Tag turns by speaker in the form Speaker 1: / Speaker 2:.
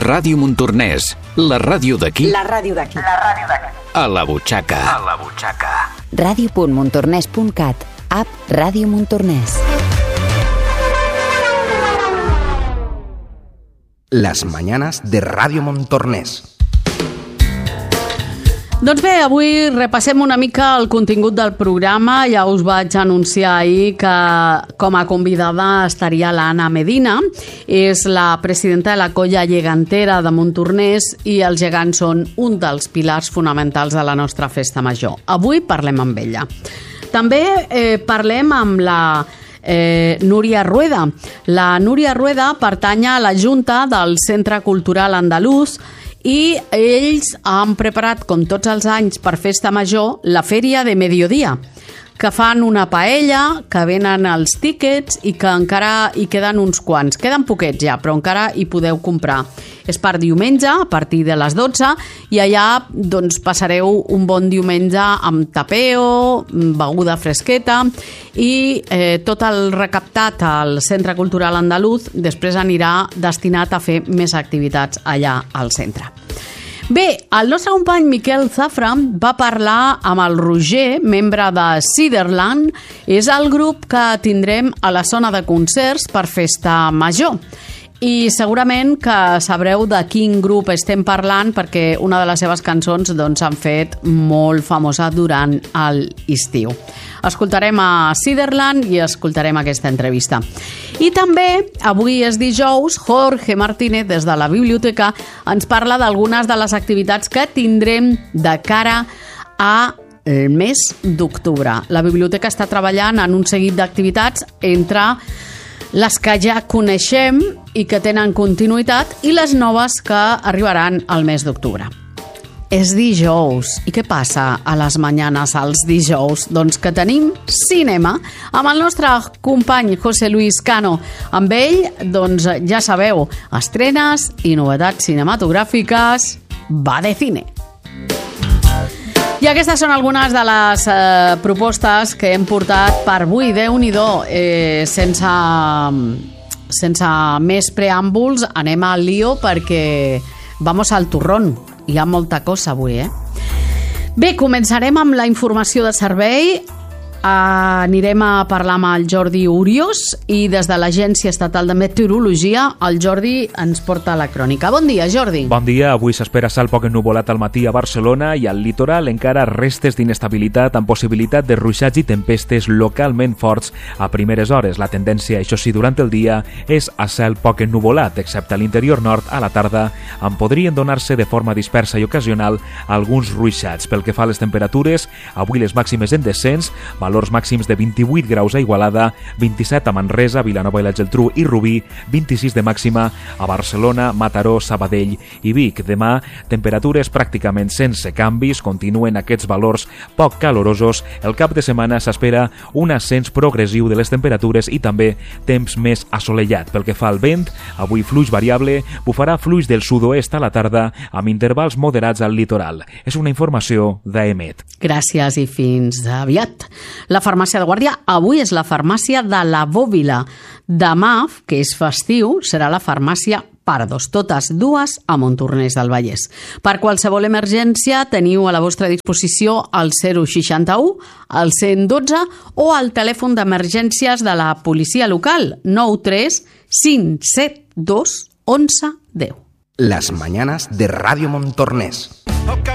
Speaker 1: Ràdio Montornès, la ràdio d'aquí.
Speaker 2: La ràdio d'aquí. La ràdio d'aquí.
Speaker 1: A la butxaca.
Speaker 3: A la butxaca.
Speaker 4: Radio.montornès.cat, app Ràdio Montornès.
Speaker 5: Las mañanas de Ràdio Montornès.
Speaker 6: Doncs bé, avui repassem una mica el contingut del programa. Ja us vaig anunciar ahir que com a convidada estaria l'Anna Medina. És la presidenta de la colla gegantera de Montornès i els gegants són un dels pilars fonamentals de la nostra festa major. Avui parlem amb ella. També parlem amb la Núria Rueda. La Núria Rueda pertany a la Junta del Centre Cultural Andalús i ells han preparat, com tots els anys per Festa Major, la Fèria de Mediodía, que fan una paella, que venen els tíquets i que encara hi queden uns quants. Queden poquets ja, però encara hi podeu comprar. És per diumenge, a partir de les 12, i allà doncs, passareu un bon diumenge amb tapeo, beguda fresqueta, i tot el recaptat al Centre Cultural Andalús després anirà destinat a fer més activitats allà al centre. Bé, el nostre company Miquel Zafra va parlar amb el Roger, membre de Ciderland. És el grup que tindrem a la zona de concerts per Festa Major. I segurament que sabreu de quin grup estem parlant perquè una de les seves cançons doncs, s'han fet molt famosa durant l'estiu. Escoltarem a Ciderland i escoltarem aquesta entrevista. I també, avui és dijous, Jorge Martínez, des de la biblioteca, ens parla d'algunes de les activitats que tindrem de cara al mes d'octubre. La biblioteca està treballant en un seguit d'activitats entre les que ja coneixem i que tenen continuïtat i les noves que arribaran al mes d'octubre. És dijous. I què passa a les mañanes als dijous? Doncs que tenim cinema amb el nostre company José Luis Cano. Amb ell, doncs ja sabeu, estrenes i novetats cinematogràfiques. Va de cine! I aquestes són algunes de les propostes que hem portat per avui. Déu-n'hi-do, sense més preàmbuls, anem al lío perquè vamos al turrón. Hi ha molta cosa avui, Bé, començarem amb la informació de servei. Anirem a parlar amb el Jordi Uriós i des de l'Agència Estatal de Meteorologia el Jordi ens porta la crònica. Bon dia, Jordi.
Speaker 7: Bon dia. Avui s'espera cel poc ennuvolat al matí a Barcelona i al litoral encara restes d'inestabilitat amb possibilitat de ruixats i tempestes localment forts a primeres hores. La tendència, això sí, durant el dia és a cel poc ennuvolat, excepte a l'interior nord a la tarda, on podrien donar-se de forma dispersa i ocasional alguns ruixats. Pel que fa a les temperatures, avui les màximes en descens, valors màxims de 28 graus a Igualada, 27 a Manresa, Vilanova i la Geltrú i Rubí, 26 de màxima a Barcelona, Mataró, Sabadell i Vic. Demà, temperatures pràcticament sense canvis, continuen aquests valors poc calorosos. El cap de setmana s'espera un ascens progressiu de les temperatures i també temps més assolellat. Pel que fa al vent, avui fluix variable, bufarà fluix del sud-oest a la tarda amb intervals moderats al litoral. És una informació d'AEMET.
Speaker 6: Gràcies i fins aviat. La farmàcia de Guàrdia avui és la farmàcia de la Bòbila. Demà, que és festiu, serà la farmàcia Pardos, totes dues a Montornès del Vallès. Per qualsevol emergència teniu a la vostra disposició el 061, el 112 o el telèfon d'emergències de la policia local 93 572 11 10.
Speaker 5: Las mañanas de Ràdio Montornès.